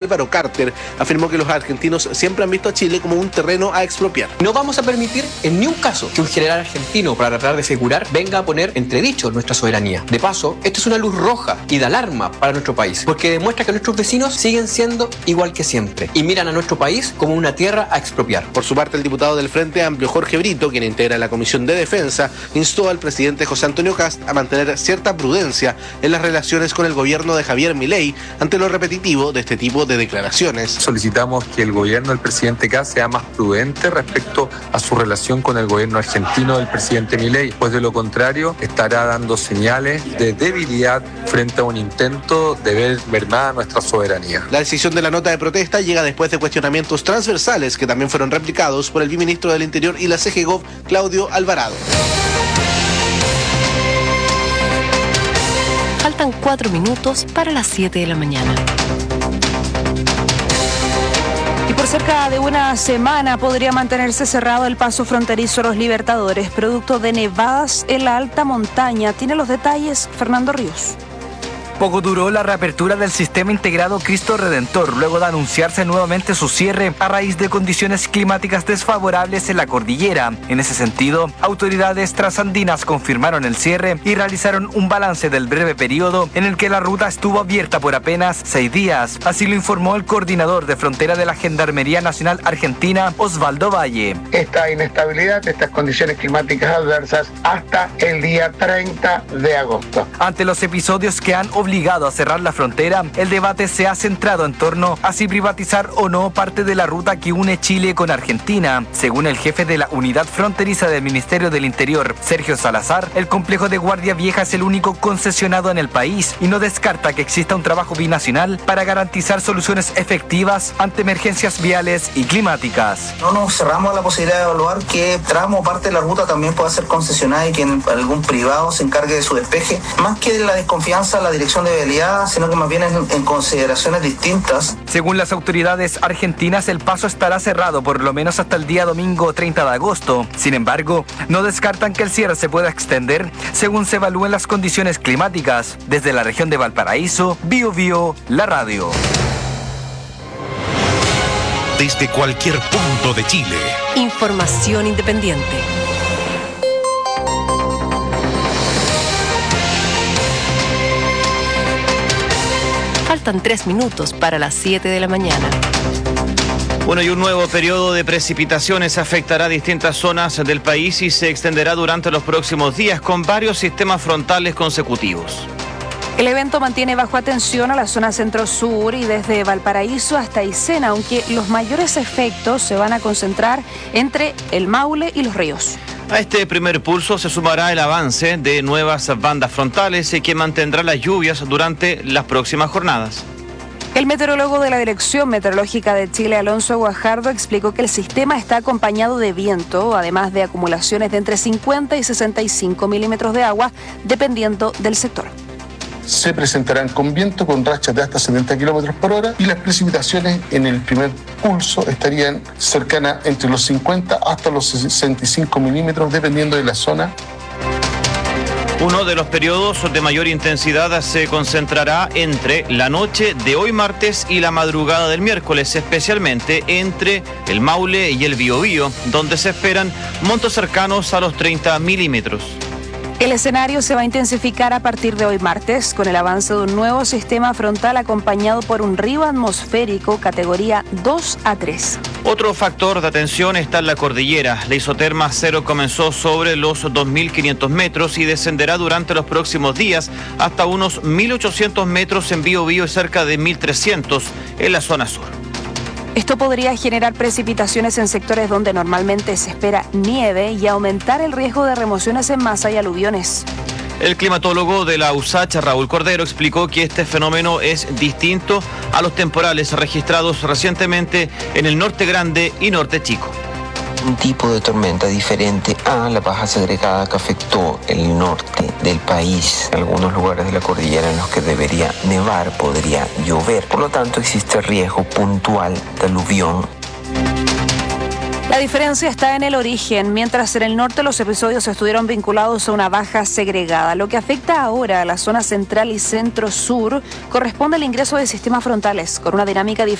Álvaro Carter, afirmó que los argentinos siempre han visto a Chile como un terreno a expropiar. No vamos a permitir en ni un caso que un general argentino, para tratar de asegurar, venga a poner entredicho nuestra soberanía. De paso, esto es una luz roja y de alarma para nuestro país, porque demuestra que nuestros vecinos siguen siendo igual que siempre y miran a nuestro país como una tierra a expropiar. Por su parte, el diputado del Frente Amplio, Jorge Brito, quien integra la Comisión de Defensa, instó al presidente José Antonio Kast a mantener cierta prudencia en las relaciones con el gobierno de Javier Milei ante lo repetitivo de este tipo de declaraciones. Solicitamos que el gobierno del presidente Kast sea más prudente respecto a su relación con el gobierno argentino del presidente Milei, pues de lo contrario estará dando señales de debilidad frente a un intento de ver mermada nuestra soberanía. La decisión de la nota de protesta llega después de cuestionamientos transversales que también fueron replicados por el viceministro del Interior y la CGGOV, Claudio Alvarado. Faltan 4 minutos para las 7 de la mañana. Y por cerca de una semana podría mantenerse cerrado el paso fronterizo Los Libertadores, producto de nevadas en la alta montaña. Tiene los detalles Fernando Ríos. Poco duró la reapertura del sistema integrado Cristo Redentor, luego de anunciarse nuevamente su cierre a raíz de condiciones climáticas desfavorables en la cordillera. En ese sentido, autoridades trasandinas confirmaron el cierre y realizaron un balance del breve periodo en el que la ruta estuvo abierta por apenas 6 días. Así lo informó el coordinador de frontera de la Gendarmería Nacional Argentina, Osvaldo Valle. Esta inestabilidad, estas condiciones climáticas adversas hasta el día 30 de agosto. Ante los episodios que han obligado a cerrar la frontera, el debate se ha centrado en torno a si privatizar o no parte de la ruta que une Chile con Argentina. Según el jefe de la unidad fronteriza del Ministerio del Interior, Sergio Salazar, el complejo de Guardia Vieja es el único concesionado en el país y no descarta que exista un trabajo binacional para garantizar soluciones efectivas ante emergencias viales y climáticas. No nos cerramos a la posibilidad de evaluar que tramo o parte de la ruta también pueda ser concesionada y que algún privado se encargue de su despeje. Más que de la desconfianza, la dirección de vialidad, sino que más bien en consideraciones distintas. Según las autoridades argentinas, el paso estará cerrado por lo menos hasta el día domingo 30 de agosto. Sin embargo, no descartan que el cierre se pueda extender según se evalúen las condiciones climáticas. Desde la región de Valparaíso, Biobío, la radio. Desde cualquier punto de Chile. Información independiente. Faltan 3 minutos para las 7 de la mañana. Bueno, y un nuevo periodo de precipitaciones afectará distintas zonas del país y se extenderá durante los próximos días con varios sistemas frontales consecutivos. El evento mantiene bajo atención a la zona centro-sur y desde Valparaíso hasta Aysén, aunque los mayores efectos se van a concentrar entre el Maule y Los Ríos. A este primer pulso se sumará el avance de nuevas bandas frontales que mantendrá las lluvias durante las próximas jornadas. El meteorólogo de la Dirección Meteorológica de Chile, Alonso Guajardo, explicó que el sistema está acompañado de viento, además de acumulaciones de entre 50 y 65 milímetros de agua, dependiendo del sector. Se presentarán con viento con rachas de hasta 70 kilómetros por hora y las precipitaciones en el primer pulso estarían cercanas entre los 50 hasta los 65 milímetros dependiendo de la zona. Uno de los periodos de mayor intensidad se concentrará entre la noche de hoy martes y la madrugada del miércoles, especialmente entre el Maule y el Biobío, donde se esperan montos cercanos a los 30 milímetros. El escenario se va a intensificar a partir de hoy martes con el avance de un nuevo sistema frontal acompañado por un río atmosférico categoría 2 a 3. Otro factor de atención está en la cordillera. La isoterma cero comenzó sobre los 2.500 metros y descenderá durante los próximos días hasta unos 1.800 metros en Biobío y cerca de 1.300 en la zona sur. Esto podría generar precipitaciones en sectores donde normalmente se espera nieve y aumentar el riesgo de remociones en masa y aluviones. El climatólogo de la USACH, Raúl Cordero, explicó que este fenómeno es distinto a los temporales registrados recientemente en el Norte Grande y Norte Chico. Un tipo de tormenta diferente a la baja segregada que afectó el norte del país. En algunos lugares de la cordillera en los que debería nevar, podría llover. Por lo tanto, existe riesgo puntual de aluvión. La diferencia está en el origen. Mientras en el norte los episodios estuvieron vinculados a una baja segregada, lo que afecta ahora a la zona central y centro-sur corresponde al ingreso de sistemas frontales con una dinámica diferente.